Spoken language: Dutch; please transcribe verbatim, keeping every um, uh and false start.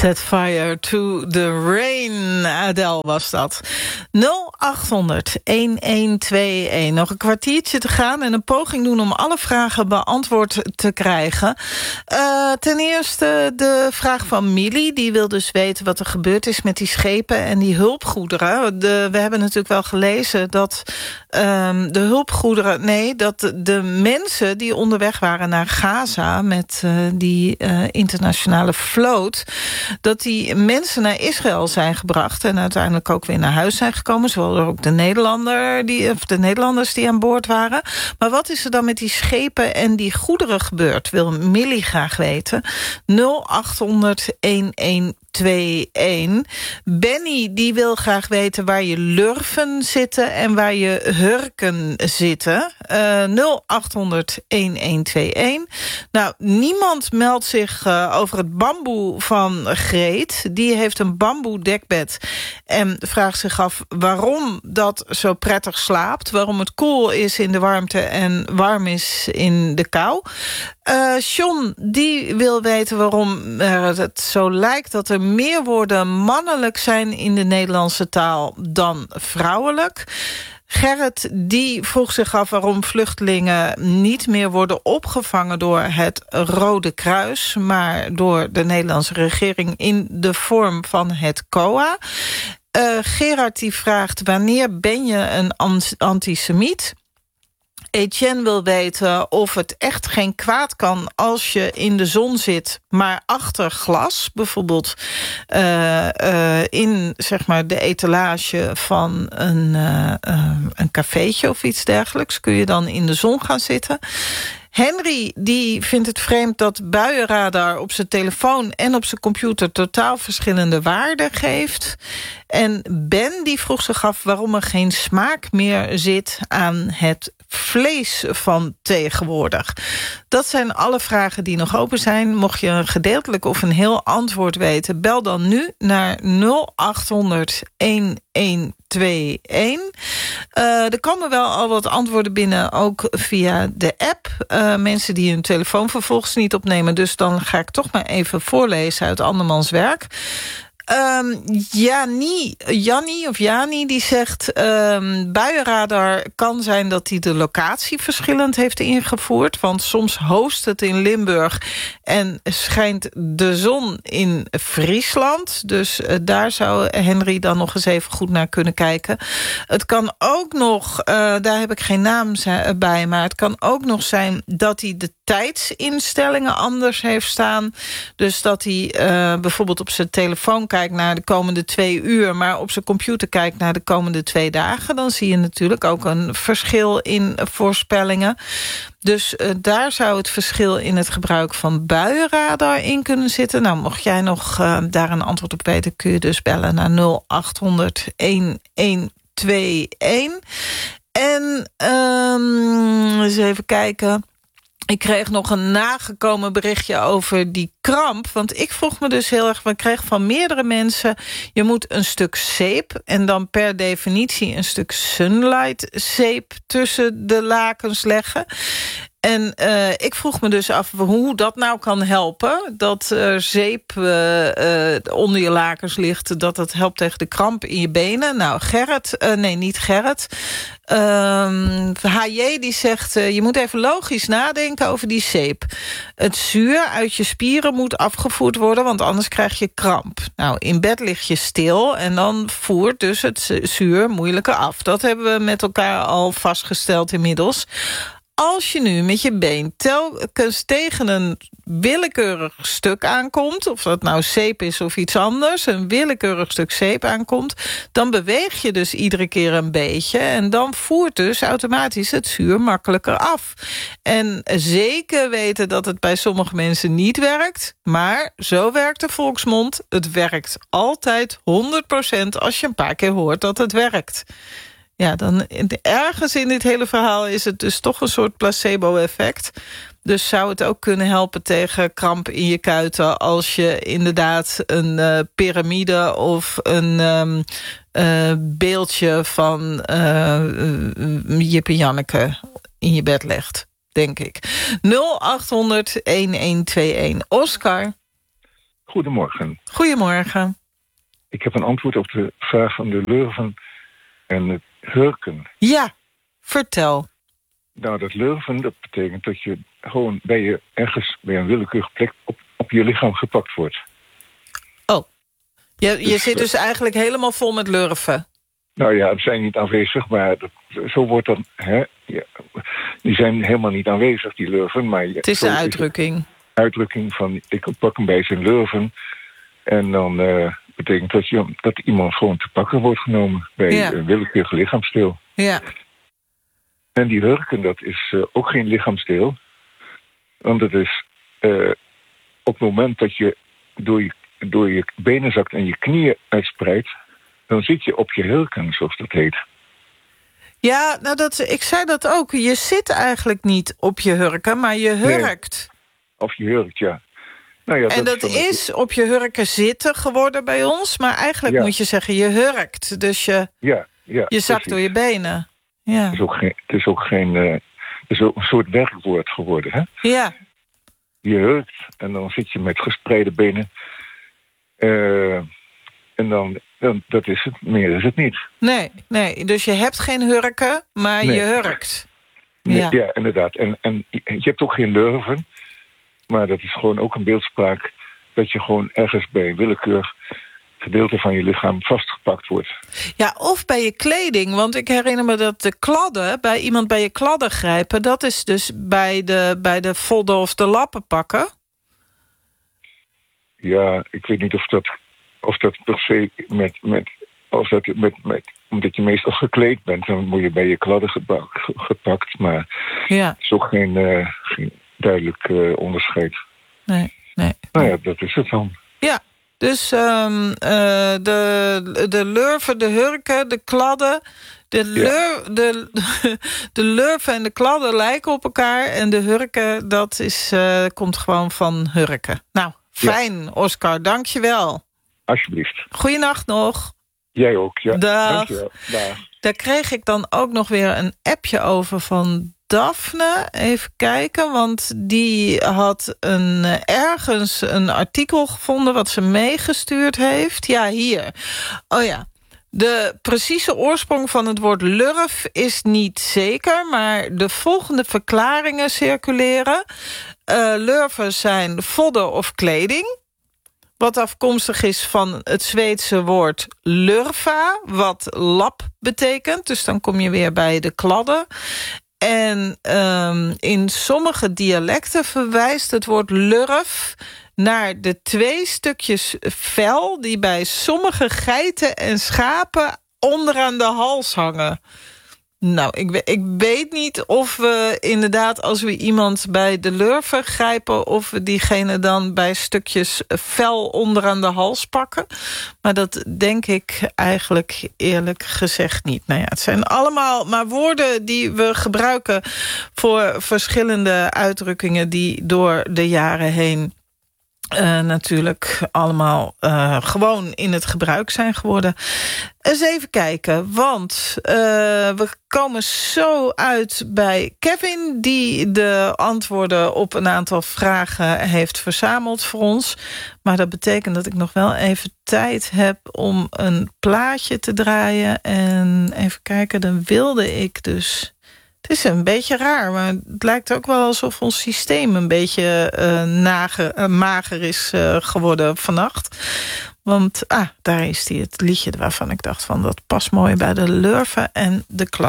Set fire to the rain. Adele was dat. nul acht honderd, een twee een. Nog een kwartiertje te gaan en een poging doen om alle vragen beantwoord te krijgen. Uh, ten eerste de vraag van Millie. Die wil dus weten wat er gebeurd is met die schepen en die hulpgoederen. De, we hebben natuurlijk wel gelezen dat um, de hulpgoederen... Nee, dat de mensen die onderweg waren naar Gaza met uh, die uh, internationale vloot, dat die mensen naar Israël zijn gebracht en uiteindelijk ook weer naar huis zijn gekomen. Zowel ook de, Nederlander die, of de Nederlanders die aan boord waren. Maar wat is er dan met die schepen en die goederen gebeurd? Wil Millie graag weten. nul acht honderd, een twee een. Benny die wil graag weten waar je lurven zitten en waar je hurken zitten. Uh, nul acht honderd, een twee een. Nou, niemand meldt zich uh, over het bamboe van Greet. Die heeft een bamboe dekbed en vraagt zich af waarom dat zo prettig slaapt. Waarom het koel is in de warmte en warm is in de kou. Uh, John die wil weten waarom het zo lijkt dat er meer woorden mannelijk zijn in de Nederlandse taal dan vrouwelijk. Gerrit die vroeg zich af waarom vluchtelingen niet meer worden opgevangen door het Rode Kruis, maar door de Nederlandse regering in de vorm van het C O A. Uh, Gerard die vraagt wanneer ben je een antisemiet? Etienne wil weten of het echt geen kwaad kan als je in de zon zit, maar achter glas, bijvoorbeeld uh, uh, in zeg maar de etalage van een, uh, uh, een cafeetje of iets dergelijks, kun je dan in de zon gaan zitten. Henry die vindt het vreemd dat buienradar op zijn telefoon en op zijn computer totaal verschillende waarden geeft. En Ben die vroeg zich af waarom er geen smaak meer zit aan het vlees van tegenwoordig. Dat zijn alle vragen die nog open zijn. Mocht je een gedeeltelijk of een heel antwoord weten, bel dan nu naar nul acht honderd, een twee een. Uh, er komen wel al wat antwoorden binnen, ook via de app. Uh, mensen die hun telefoon vervolgens niet opnemen. Dus dan ga ik toch maar even voorlezen uit andermans werk. Um, Jani, Jannie of Jani die zegt um, buienradar kan zijn dat hij de locatie verschillend heeft ingevoerd, want soms host het in Limburg en schijnt de zon in Friesland. Dus uh, daar zou Henry dan nog eens even goed naar kunnen kijken. Het kan ook nog, uh, daar heb ik geen naam bij, maar het kan ook nog zijn dat hij de tijdsinstellingen anders heeft staan. Dus dat hij uh, bijvoorbeeld op zijn telefoon kijkt naar de komende twee uur, maar op zijn computer kijkt naar de komende twee dagen. Dan zie je natuurlijk ook een verschil in voorspellingen. Dus uh, daar zou het verschil in het gebruik van buienradar in kunnen zitten. Nou, mocht jij nog uh, daar een antwoord op weten, kun je dus bellen naar nul acht honderd, een twee een. En um, eens even kijken. Ik kreeg nog een nagekomen berichtje over die kramp. Want ik vroeg me dus heel erg, ik kreeg van meerdere mensen, je moet een stuk zeep en dan per definitie een stuk Sunlight zeep tussen de lakens leggen. En uh, ik vroeg me dus af hoe dat nou kan helpen. Dat uh, zeep uh, uh, onder je lakens ligt, dat het helpt tegen de kramp in je benen. Nou, Gerrit, uh, nee, niet Gerrit. Um, H J die zegt, uh, je moet even logisch nadenken over die zeep. Het zuur uit je spieren moet afgevoerd worden, want anders krijg je kramp. Nou, in bed lig je stil en dan voert dus het zuur moeilijker af. Dat hebben we met elkaar al vastgesteld inmiddels. Als je nu met je been telkens tegen een willekeurig stuk aankomt, of dat nou zeep is of iets anders, een willekeurig stuk zeep aankomt, dan beweeg je dus iedere keer een beetje en dan voert dus automatisch het zuur makkelijker af. En zeker weten dat het bij sommige mensen niet werkt, maar zo werkt de volksmond. Het werkt altijd honderd procent als je een paar keer hoort dat het werkt. Ja, dan ergens in dit hele verhaal is het dus toch een soort placebo-effect. Dus zou het ook kunnen helpen tegen kramp in je kuiten als je inderdaad een uh, piramide of een um, uh, beeldje van uh, uh, Jip en Janneke in je bed legt, denk ik. nul acht honderd, een twee een. Oscar. Goedemorgen. Goedemorgen. Ik heb een antwoord op de vraag van de lurven en het hurken. Ja, vertel. Nou, dat lurven, dat betekent dat je gewoon bij je ergens bij een willekeurige plek op, op je lichaam gepakt wordt. Oh, je, je Dus, zit dus eigenlijk helemaal vol met lurven. Nou ja, ze zijn niet aanwezig, maar dat, zo wordt dan... Hè, ja, die zijn helemaal niet aanwezig, die lurven. Maar Het is een uitdrukking. Uitdrukking van, ik pak hem bij zijn lurven. En dan uh, betekent dat, je, dat iemand gewoon te pakken wordt genomen bij Ja. een willekeurige lichaamsdeel. Ja. En die hurken, dat is uh, ook geen lichaamsdeel. Want het is uh, op het moment dat je door, je door je benen zakt en je knieën uitspreidt, dan zit je op je hurken, zoals dat heet. Ja, nou dat, ik zei dat ook. Je zit eigenlijk niet op je hurken, maar je hurkt. Nee. Of je hurkt, ja. Nou ja en dat, dat is, is op je hurken zitten geworden bij ons, maar eigenlijk ja. moet je zeggen, je hurkt. Dus je, ja, ja, je zakt precies. door je benen. Ja. Het is ook geen, het is ook geen uh, het is ook een soort werkwoord geworden, hè? Ja. Je hurkt en dan zit je met gespreide benen. Uh, en dan, dan, dat is het, meer is het niet. Nee, nee, dus je hebt geen hurken, maar nee. je hurkt. Nee, ja. ja, inderdaad. En, en je hebt ook geen lurven, maar dat is gewoon ook een beeldspraak dat je gewoon ergens bij een willekeurig gedeelte van je lichaam vastgepakt wordt. Ja, of bij je kleding, want ik herinner me dat de kladden, bij iemand bij je kladden grijpen, dat is dus bij de, bij de vodden of de lappen pakken. Ja, ik weet niet of dat, of dat per se met, met, of dat met, met, omdat je meestal gekleed bent, dan word je bij je kladden gepakt, maar ja. het is ook geen, uh, geen duidelijk uh, onderscheid. Nee, nee. Nou ja, dat is het dan. Ja. Dus um, uh, de, de lurven, de hurken, de kladden. De, lur, ja. de, de lurven en de kladden lijken op elkaar. En de hurken, dat is, uh, komt gewoon van hurken. Nou, fijn, ja. Oscar, dank je wel. Alsjeblieft. Goeienacht nog. Jij ook, ja. Dag. Dank je wel. Dag. Daar kreeg ik dan ook nog weer een appje over van Daphne, even kijken, want die had een, ergens een artikel gevonden wat ze meegestuurd heeft. Ja, hier. Oh ja. De precieze oorsprong van het woord lurf is niet zeker, maar de volgende verklaringen circuleren. Uh, lurven zijn vodden of kleding, wat afkomstig is van het Zweedse woord lurva, wat lap betekent. Dus dan kom je weer bij de kladden. En um, in sommige dialecten verwijst het woord lurf naar de twee stukjes vel die bij sommige geiten en schapen onderaan de hals hangen. Nou, ik, ik weet niet of we inderdaad, als we iemand bij de lurven grijpen, of we diegene dan bij stukjes vel onderaan de hals pakken. Maar dat denk ik eigenlijk eerlijk gezegd niet. Nou ja, het zijn allemaal maar woorden die we gebruiken voor verschillende uitdrukkingen die door de jaren heen Uh, natuurlijk allemaal uh, gewoon in het gebruik zijn geworden. Eens even kijken, want uh, we komen zo uit bij Kevin, die de antwoorden op een aantal vragen heeft verzameld voor ons. Maar dat betekent dat ik nog wel even tijd heb om een plaatje te draaien. En even kijken, dan wilde ik dus... Het is een beetje raar, maar het lijkt ook wel alsof ons systeem een beetje uh, nage, uh, mager is uh, geworden vannacht. Want, ah, daar is die, het liedje waarvan ik dacht van dat past mooi bij de lurven en de kladden.